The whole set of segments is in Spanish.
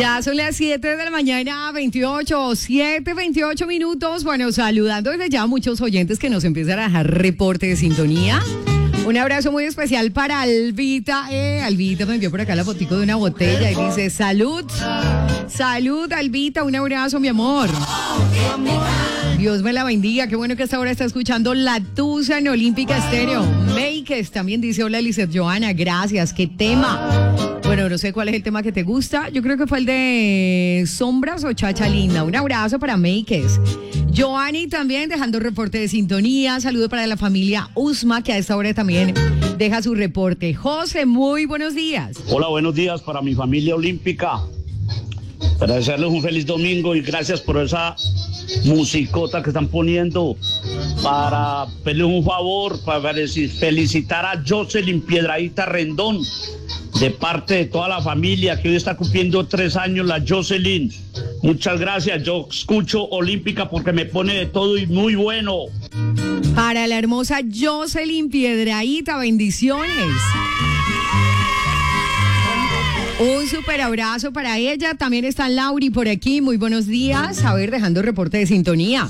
Ya son las 7 de la mañana, 7:28 minutos. Bueno, saludando desde ya a muchos oyentes que nos empiezan a dejar reporte de sintonía. Un abrazo muy especial para Albita. Albita me envió por acá la fotico de una botella y dice, salud, salud Albita, un abrazo mi amor. Dios me la bendiga, qué bueno que hasta ahora está escuchando La Tusa en Olímpica Estéreo. Makes también dice, hola Lizeth Joana, gracias, qué tema. Bueno, no sé cuál es el tema que te gusta, yo creo que fue el de Sombras o Chacha Linda. Un abrazo para Makes. Joanny también dejando reporte de sintonía. Saludo para la familia Usma, que a esta hora también deja su reporte. José, muy buenos días. Hola, buenos días para mi familia olímpica. Para desearles un feliz domingo y gracias por esa musicota que están poniendo. Para pedirles un favor, para felicitar a Jocelyn Piedradita Rendón, de parte de toda la familia, que hoy está cumpliendo 3 años la Jocelyn. Muchas gracias, yo escucho Olímpica porque me pone de todo y muy bueno. Para la hermosa Jocelyn Piedradita, bendiciones. Un súper abrazo para ella. También está Lauri por aquí, muy buenos días. A ver, dejando reporte de sintonía.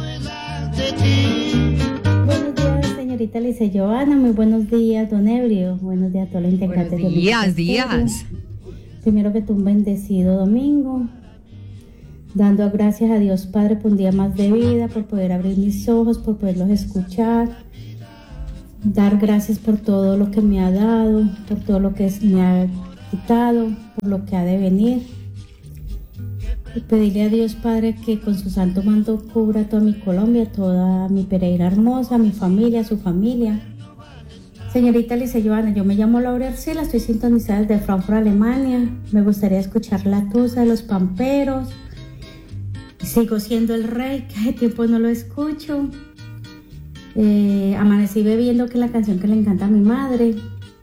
Buenos días, señorita Lizeth Joana, muy buenos días, don Ebrio. Buenos días a todos los integrantes. Buenos días. Primero que todo, un bendecido domingo. Dando gracias a Dios Padre por un día más de vida, por poder abrir mis ojos, por poderlos escuchar. Dar gracias por todo lo que me ha dado, por todo lo que me ha quitado, por lo que ha de venir. Y pedirle a Dios Padre que con su santo manto cubra toda mi Colombia, toda mi Pereira hermosa, mi familia, su familia. Señorita Lizeth Joana, yo me llamo Laura Arcila, estoy sintonizada desde Frankfurt, Alemania. Me gustaría escuchar La Tusa de los Pamperos. Sigo siendo el rey, que hace tiempo no lo escucho. Amanecí bebiendo, que es la canción que le encanta a mi madre.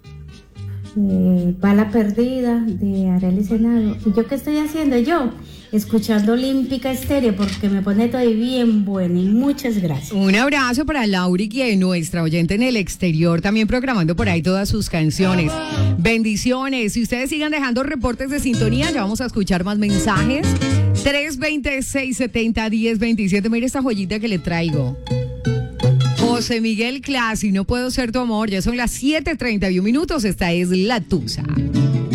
Bala Perdida de Arely Senado. ¿Y yo qué estoy haciendo? Yo escuchando Olímpica Estéreo porque me pone todo bien bueno. Y muchas gracias. Un abrazo para Lauri, que es nuestra oyente en el exterior, también programando por ahí todas sus canciones. Bendiciones. Si ustedes sigan dejando reportes de sintonía, ya vamos a escuchar más mensajes. 320-670-1027. Mira esta joyita que le traigo. José Miguel Clasi, No puedo ser tu amor. Ya son las 7:31 minutos. Esta es La Tusa.